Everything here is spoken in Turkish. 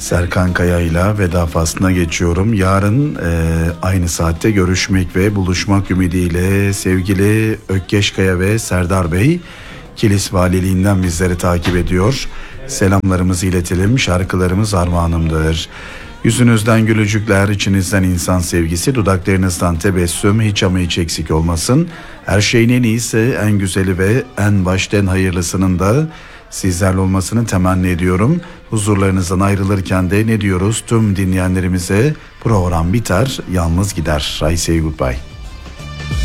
Serkan Kaya ile veda faslına geçiyorum. Yarın aynı saatte görüşmek ve buluşmak ümidiyle sevgili Ökkeş Kaya ve Serdar Bey Kilis Valiliğinden bizleri takip ediyor. Selamlarımızı iletelim. Şarkılarımız armağanımdır. Yüzünüzden gülücükler, içinizden insan sevgisi, dudaklarınızdan tebessüm hiç ama hiç eksik olmasın. Her şeyin en iyisi, en güzeli ve en baştan hayırlısının da sizlerle olmasını temenni ediyorum. Huzurlarınızdan ayrılırken de ne diyoruz tüm dinleyenlerimize? Program biter, yalnız gider. I say goodbye.